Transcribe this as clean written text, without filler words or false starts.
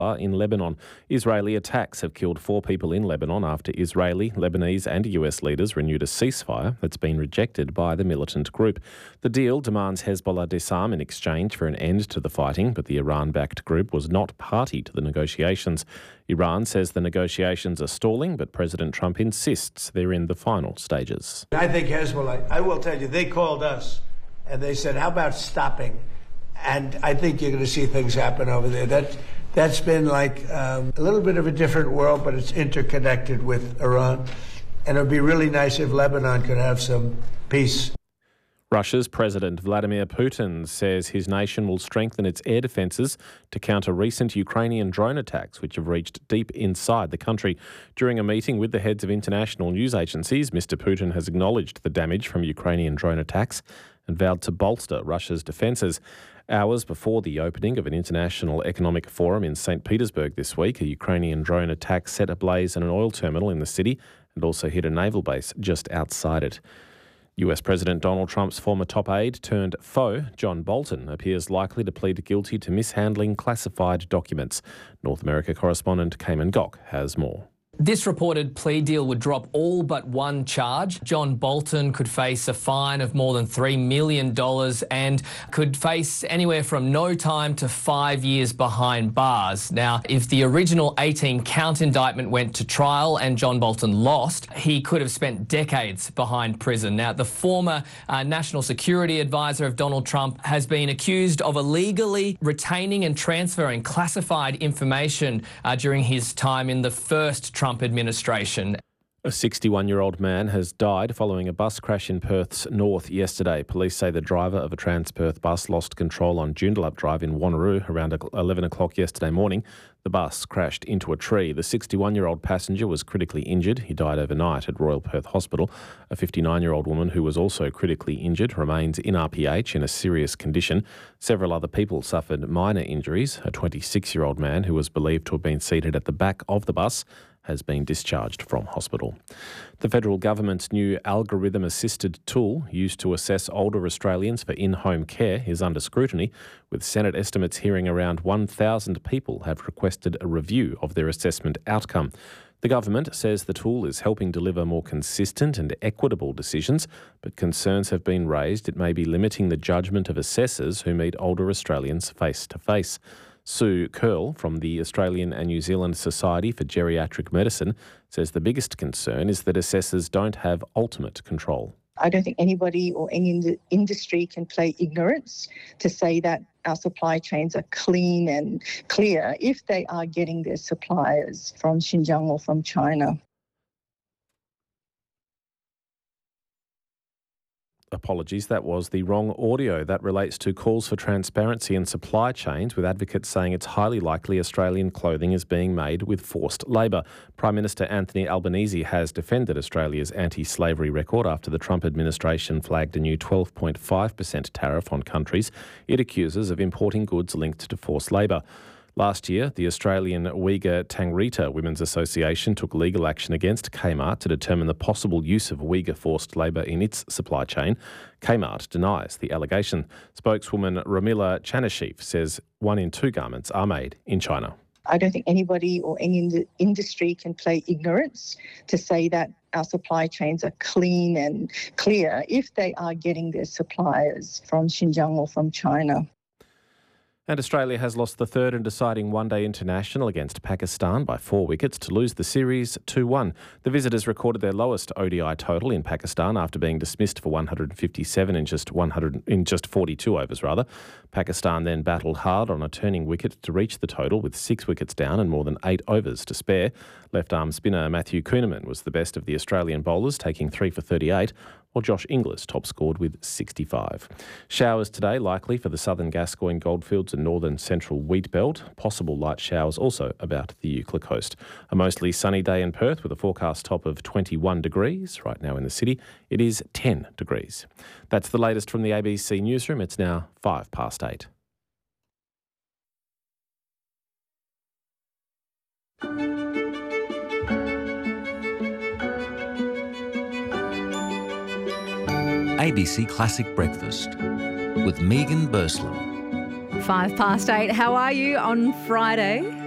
in Lebanon. Israeli attacks have killed 4 people in Lebanon after Israeli, Lebanese and US leaders renewed a ceasefire that's been rejected by the militant group. The deal demands Hezbollah disarm in exchange for an end to the fighting, but the Iran-backed group was not party to the negotiations. Iran says the negotiations are stalling, but President Trump insists they're in the final stages. I think Hezbollah, I will tell you, they called us and they said, how about stopping? And I think you're going to see things happen over there. That's been like a little bit of a different world, but it's interconnected with Iran. And it would be really nice if Lebanon could have some peace. Russia's President Vladimir Putin says his nation will strengthen its air defences to counter recent Ukrainian drone attacks, which have reached deep inside the country. During a meeting with the heads of international news agencies, Mr. Putin has acknowledged the damage from Ukrainian drone attacks and vowed to bolster Russia's defences. Hours before the opening of an international economic forum in St. Petersburg this week, a Ukrainian drone attack set ablaze an oil terminal in the city and also hit a naval base just outside it. US President Donald Trump's former top aide turned foe, John Bolton, appears likely to plead guilty to mishandling classified documents. North America correspondent Cayman Gok has more. This reported plea deal would drop all but one charge. John Bolton could face a fine of more than $3 million and could face anywhere from no time to 5 years behind bars. Now, if the original 18-count indictment went to trial and John Bolton lost, he could have spent decades behind prison. Now, the former national security advisor of Donald Trump has been accused of illegally retaining and transferring classified information during his time in the first Trump administration. A 61-year-old man has died following a bus crash in Perth's north yesterday. Police say the driver of a Transperth bus lost control on Joondalup Drive in Wanneroo around 11 o'clock yesterday morning. The bus crashed into a tree. The 61-year-old passenger was critically injured. He died overnight at Royal Perth Hospital. A 59-year-old woman who was also critically injured remains in RPH in a serious condition. Several other people suffered minor injuries. A 26-year-old man who was believed to have been seated at the back of the bus has been discharged from hospital. The federal government's new algorithm-assisted tool used to assess older Australians for in-home care is under scrutiny, with Senate estimates hearing around 1,000 people have requested a review of their assessment outcome. The government says the tool is helping deliver more consistent and equitable decisions, but concerns have been raised it may be limiting the judgment of assessors who meet older Australians face-to-face. Sue Curl from the Australian and New Zealand Society for Geriatric Medicine says the biggest concern is that assessors don't have ultimate control. I don't think anybody or any industry can play ignorance to say that our supply chains are clean and clear if they are getting their suppliers from Xinjiang or from China. Apologies, that was the wrong audio. That relates to calls for transparency in supply chains, with advocates saying it's highly likely Australian clothing is being made with forced labour. Prime Minister Anthony Albanese has defended Australia's anti-slavery record after the Trump administration flagged a new 12.5% tariff on countries it accuses of importing goods linked to forced labour. Last year, the Australian Uyghur Tangrita Women's Association took legal action against Kmart to determine the possible use of Uyghur forced labour in its supply chain. Kmart denies the allegation. Spokeswoman Ramila Chanasheef says 1 in 2 garments are made in China. I don't think anybody or any industry can play ignorance to say that our supply chains are clean and clear if they are getting their suppliers from Xinjiang or from China. And Australia has lost the third and deciding one-day international against Pakistan by 4 wickets to lose the series 2-1. The visitors recorded their lowest ODI total in Pakistan after being dismissed for 157 in just 42 overs. Pakistan then battled hard on a turning wicket to reach the total with 6 wickets down and more than 8 overs to spare. Left-arm spinner Matthew Kuhnemann was the best of the Australian bowlers, taking 3 for 38, while Josh Inglis top-scored with 65. Showers today likely for the southern Gascoyne goldfields and northern central wheat belt. Possible light showers also about the Eucla coast. A mostly sunny day in Perth with a forecast top of 21 degrees. Right now in the city, it is 10 degrees. That's the latest from the ABC Newsroom. It's now 8:05. ABC Classic Breakfast with Megan Bursland. 8:05. How are you on Friday?